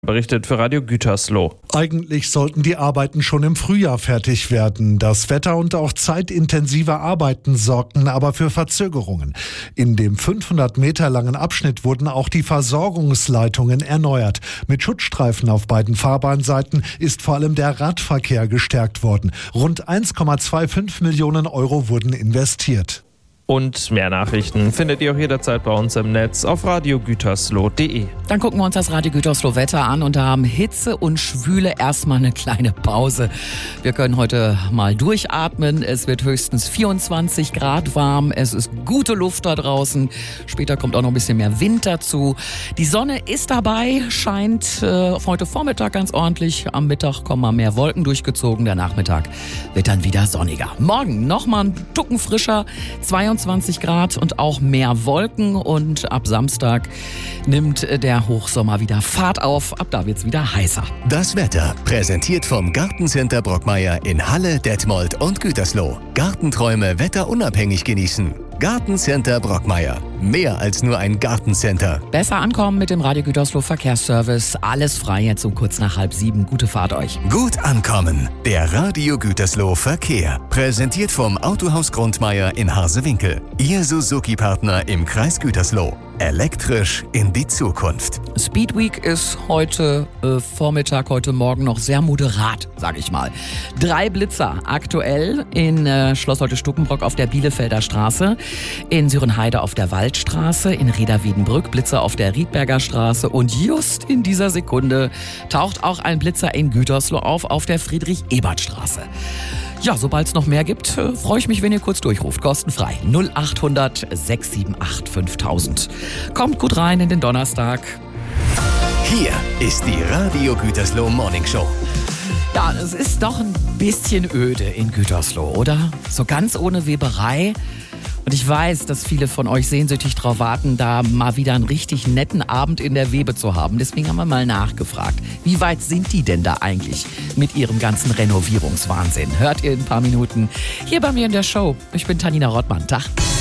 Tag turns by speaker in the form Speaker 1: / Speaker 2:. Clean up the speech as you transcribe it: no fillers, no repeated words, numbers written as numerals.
Speaker 1: Berichtet für Radio Gütersloh.
Speaker 2: Eigentlich sollten die Arbeiten schon im Frühjahr fertig werden. Das Wetter und auch zeitintensive Arbeiten sorgten aber für Verzögerungen. In dem 500 Meter langen Abschnitt wurden auch die Versorgungsleitungen erneuert. Mit Schutzstreifen auf beiden Fahrbahnseiten ist vor allem der Radverkehr gestärkt worden. Rund 1,25 Millionen Euro wurden investiert.
Speaker 1: Und mehr Nachrichten findet ihr auch jederzeit bei uns im Netz auf radiogütersloh.de.
Speaker 3: Dann gucken wir uns das Radio Gütersloh Wetter an und da haben Hitze und Schwüle erstmal eine kleine Pause. Wir können heute mal durchatmen. Es wird höchstens 24 Grad warm. Es ist gute Luft da draußen. Später kommt auch noch ein bisschen mehr Wind dazu. Die Sonne ist dabei, scheint heute Vormittag ganz ordentlich. Am Mittag kommen mal mehr Wolken durchgezogen. Der Nachmittag wird dann wieder sonniger. Morgen nochmal ein Tucken frischer, 22 Grad und auch mehr Wolken. Und ab Samstag nimmt der Hochsommer wieder Fahrt auf. Ab da wird's wieder heißer.
Speaker 4: Das Wetter präsentiert vom Gartencenter Brockmeier in Halle, Detmold und Gütersloh. Gartenträume wetterunabhängig genießen. Gartencenter Brockmeier. Mehr als nur ein Gartencenter.
Speaker 3: Besser ankommen mit dem Radio Gütersloh Verkehrsservice. Alles frei jetzt um kurz nach 6:30. Gute Fahrt euch.
Speaker 4: Gut ankommen. Der Radio Gütersloh Verkehr. Präsentiert vom Autohaus Grundmeier in Harsewinkel. Ihr Suzuki-Partner im Kreis Gütersloh. Elektrisch in die Zukunft.
Speaker 3: Speedweek ist heute Vormittag, heute Morgen noch sehr moderat, sage ich mal. 3 Blitzer aktuell in Schloss Holte-Stukenbrock auf der Bielefelder Straße, in Sürenheide auf der Waldstraße, in Reda-Wiedenbrück Blitzer auf der Riedberger Straße und just in dieser Sekunde taucht auch ein Blitzer in Gütersloh auf der Friedrich-Ebert-Straße. Ja, sobald es noch mehr gibt, freue ich mich, wenn ihr kurz durchruft. Kostenfrei. 0800 678 5000. Kommt gut rein in den Donnerstag.
Speaker 4: Hier ist die Radio Gütersloh Morning Show.
Speaker 3: Ja, es ist doch ein bisschen öde in Gütersloh, oder? So ganz ohne Weberei. Und ich weiß, dass viele von euch sehnsüchtig darauf warten, da mal wieder einen richtig netten Abend in der Webe zu haben. Deswegen haben wir mal nachgefragt. Wie weit sind die denn da eigentlich mit ihrem ganzen Renovierungswahnsinn? Hört ihr in ein paar Minuten hier bei mir in der Show. Ich bin Tanina Rottmann. Tag.